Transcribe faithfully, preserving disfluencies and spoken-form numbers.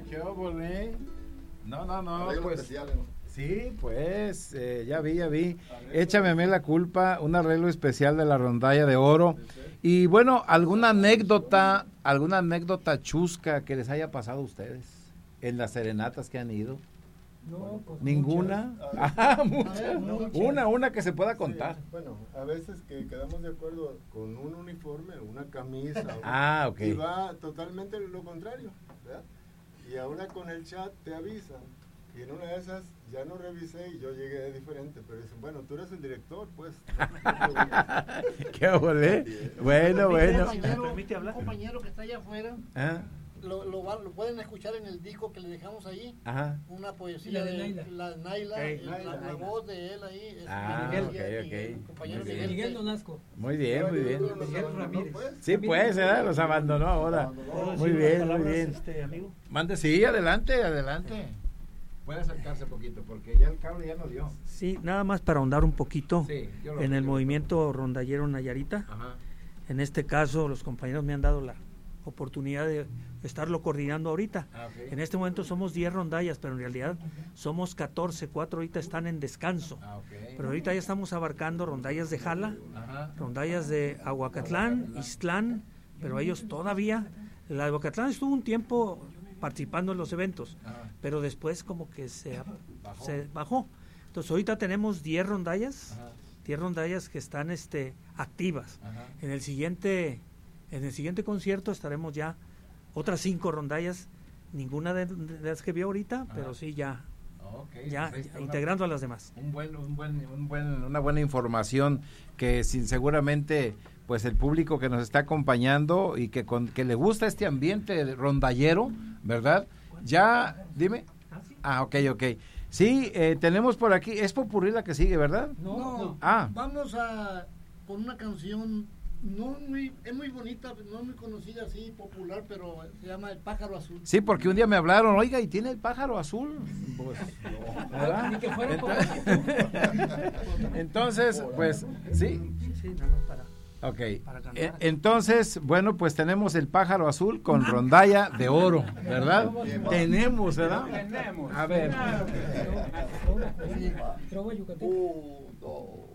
qué óvole. No, no, no. Arreglo Pues, especial, ¿no? sí, pues, eh, ya vi, ya vi. Échame a mí la culpa, un arreglo especial de la rondalla de oro. Y bueno, alguna anécdota, alguna anécdota chusca que les haya pasado a ustedes en las serenatas que han ido. No, pues ¿Ninguna? muchas. Ah, muchas. ver, muchas. Una, una que se pueda contar. Sí, bueno, a veces que quedamos de acuerdo con un uniforme, una camisa. o- Ah, ok. Y va totalmente lo contrario, ¿verdad? Y ahora con el chat te avisan. Y en una de esas ya no revisé y yo llegué diferente, pero dicen, bueno, tú eres el director, pues. Qué óvole. Bueno, Un bueno. compañero, permite hablar? un compañero que está allá afuera, Ah, lo, lo, va- lo pueden escuchar en el disco que le dejamos ahí, ajá. una poesía La de de Naila. la de Naila, Ey, el- Naila, la, la Naila. voz de él ahí. Es Ah, Miguel, ok, Miguel, ok. el compañero Muy Miguel. bien. Miguel Donasco. Muy bien, muy bien. Miguel Ramírez. Sí, pues, ¿verdad? Los abandonó ahora. ¿Puedo Muy decir bien, unas muy palabras, bien. este, amigo? Mande, sí, adelante, adelante. Puede acercarse un poquito porque ya el cable ya no dio. Sí, nada más para ahondar un poquito Sí, yo lo en el yo lo- movimiento rondallero Nayarita. Ajá. En este caso, los compañeros me han dado la oportunidad de estarlo coordinando ahorita. Ah, ok. En este momento somos diez rondallas, pero en realidad somos catorce, cuatro ahorita están en descanso. Ah, ok. Pero ahorita ya estamos abarcando rondallas de Jala, Ajá. rondallas de Aguacatlán, Ixtlán, pero ellos todavía, la de Aguacatlán estuvo un tiempo participando en los eventos, Ajá. pero después como que se Bajó. se bajó. Entonces ahorita tenemos diez rondallas, Ajá. diez rondallas que están este activas. Ajá. En el siguiente en el siguiente concierto estaremos ya otras cinco rondallas, ninguna de, de las que vio ahorita, Ajá. pero sí ya Ok, ya pues ahí está una- integrando a las demás. Un buen, un buen, un buen, una buena información que sin seguramente pues el público que nos está acompañando y que con que le gusta este ambiente rondallero, ¿verdad? Ya, dime. Ah, ok, ok. Sí, eh, tenemos por aquí, es Popurrí la que sigue, ¿verdad? No, no. Ah. Vamos a con una canción no muy, es muy bonita, no muy conocida así, popular, pero se llama El Pájaro Azul. Sí, porque un día me hablaron, oiga, ¿y tiene el pájaro azul? Pues, no, ¿verdad? Ni que fuera Entonces, entonces, pues, sí. Sí, nada más para Ok, Para cantar. E- entonces, bueno, pues tenemos el pájaro azul con rondalla de oro, ¿verdad? Tenemos, ¿verdad? Tenemos. A ver. Trova yucateca. Un, dos.